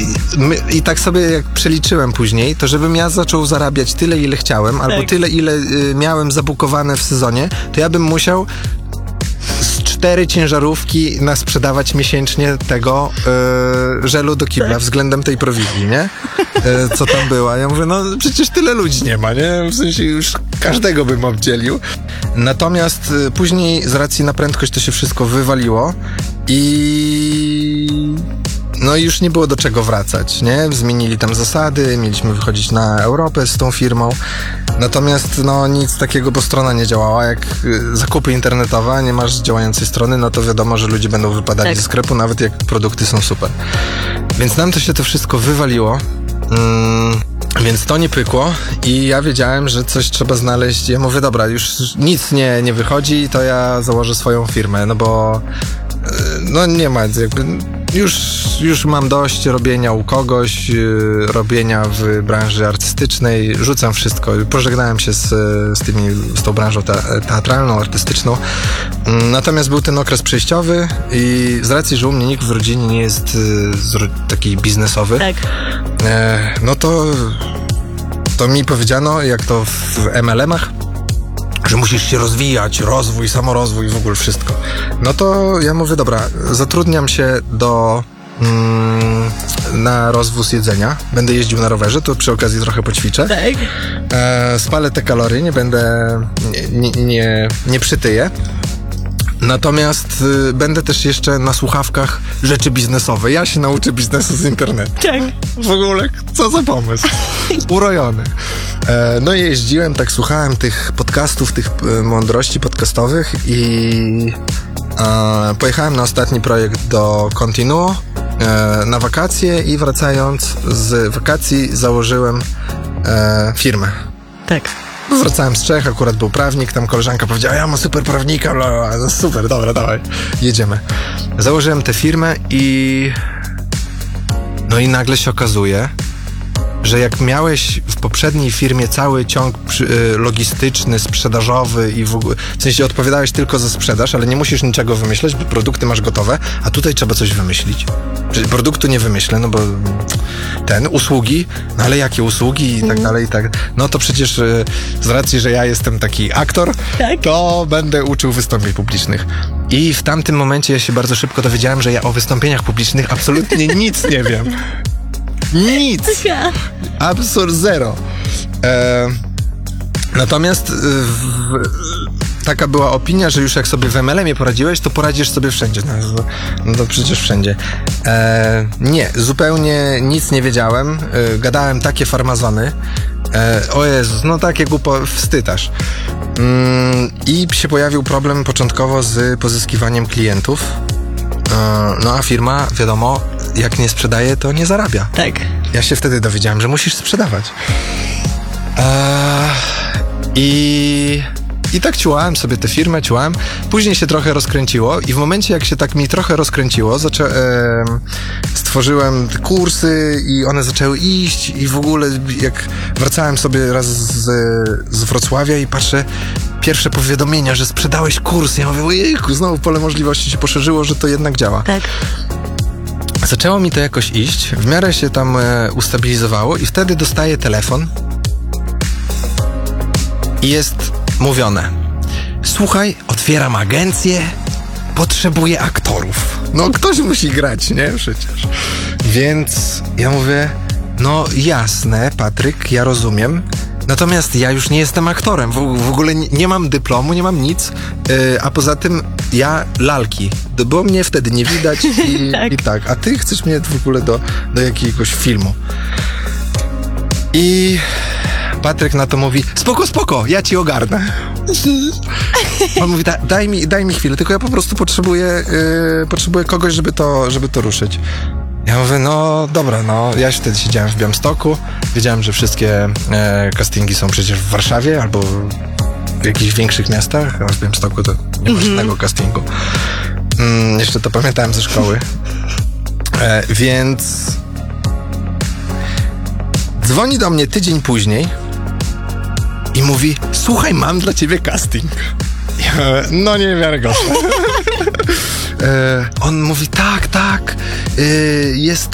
I tak sobie jak przeliczyłem później, to żebym ja zaczął zarabiać tyle, ile chciałem, albo tyle, ile miałem zabukowane w sezonie, to ja bym musiał 4 ciężarówki sprzedawać miesięcznie tego żelu do kibla względem tej prowizji, nie? Co tam była. Ja mówię, no przecież tyle ludzi nie ma, nie? W sensie już każdego bym obdzielił. Natomiast później z racji na prędkość to się wszystko wywaliło i no i już nie było do czego wracać, nie? Zmienili tam zasady, mieliśmy wychodzić na Europę z tą firmą. Natomiast no nic takiego, bo strona nie działała. Jak zakupy internetowe, nie masz działającej strony, no to wiadomo, że ludzie będą wypadali ze sklepu, nawet jak produkty są super. Więc nam to się to wszystko wywaliło. Więc to nie pykło i ja wiedziałem, że coś trzeba znaleźć. Ja mówię, dobra, już nic nie wychodzi, to ja założę swoją firmę, no bo no nie ma jakby... Już mam dość robienia u kogoś, robienia w branży artystycznej, rzucam wszystko. Pożegnałem się z tą branżą teatralną, artystyczną. Natomiast był ten okres przejściowy i z racji, że u mnie nikt w rodzinie nie jest taki biznesowy, no to mi powiedziano, jak to w MLM-ach, że musisz się rozwijać, rozwój, samorozwój, w ogóle wszystko. No to ja mówię, dobra, zatrudniam się na rozwóz jedzenia. Będę jeździł na rowerze, to przy okazji trochę poćwiczę. Spalę te kalorie, nie będę, nie przytyję. Natomiast będę też jeszcze na słuchawkach rzeczy biznesowe. Ja się nauczę biznesu z internetu. W ogóle, co za pomysł. Urojony. No i jeździłem, tak słuchałem tych podcastów, tych mądrości podcastowych i pojechałem na ostatni projekt do Continuo na wakacje i wracając z wakacji założyłem firmę. Wracałem z Czech, akurat był prawnik, tam koleżanka powiedziała, ja mam super prawnika, no super, dobra, dawaj, jedziemy. Założyłem tę firmę i nagle się okazuje, że jak miałeś w poprzedniej firmie cały ciąg logistyczny, sprzedażowy i w ogóle, w sensie odpowiadałeś tylko za sprzedaż, ale nie musisz niczego wymyśleć, bo produkty masz gotowe, a tutaj trzeba coś wymyślić. Produktu nie wymyślę, no bo usługi, no ale jakie usługi i tak dalej, i tak. No to przecież z racji, że ja jestem taki aktor, to będę uczył wystąpień publicznych. I w tamtym momencie ja się bardzo szybko dowiedziałem, że ja o wystąpieniach publicznych absolutnie nic nie wiem. Nic! Absurd zero. Natomiast taka była opinia, że już jak sobie w MLM-ie poradziłeś, to poradzisz sobie wszędzie. No to przecież wszędzie. Nie, zupełnie nic nie wiedziałem. Gadałem takie farmazony. O Jezus, no takie wstytasz. I się pojawił problem początkowo z pozyskiwaniem klientów. No a firma, wiadomo, jak nie sprzedaje, to nie zarabia. Ja się wtedy dowiedziałem, że musisz sprzedawać. I tak ciułałem sobie tę firmę, Później się trochę rozkręciło i w momencie, jak się tak mi trochę rozkręciło, stworzyłem te kursy i one zaczęły iść i w ogóle jak wracałem sobie raz z Wrocławia i patrzę, pierwsze powiadomienia, że sprzedałeś kurs. Ja mówię, ojejku, znowu pole możliwości się poszerzyło, że to jednak działa. Zaczęło mi to jakoś iść, w miarę się tam ustabilizowało i wtedy dostaję telefon i jest mówione: słuchaj, otwieram agencję, potrzebuję aktorów. No ktoś musi grać, nie? Przecież. Więc ja mówię, no jasne, Patryk, ja rozumiem. Natomiast ja już nie jestem aktorem, w ogóle nie mam dyplomu, nie mam nic, a poza tym ja lalki, bo mnie wtedy nie widać i tak, a ty chcesz mnie w ogóle do jakiegoś filmu. I Patryk na to mówi, spoko, ja ci ogarnę. On mówi, daj mi chwilę, tylko ja po prostu potrzebuję kogoś, żeby to ruszyć. Ja mówię, no dobra, ja wtedy siedziałem w Białymstoku, wiedziałem, że wszystkie castingi są przecież w Warszawie albo w jakichś większych miastach, a w Białymstoku to nie ma żadnego castingu. Jeszcze to pamiętałem ze szkoły. Więc dzwoni do mnie tydzień później i mówi, słuchaj, mam dla ciebie casting. Ja, no niewiarygodne. On mówi, tak, jest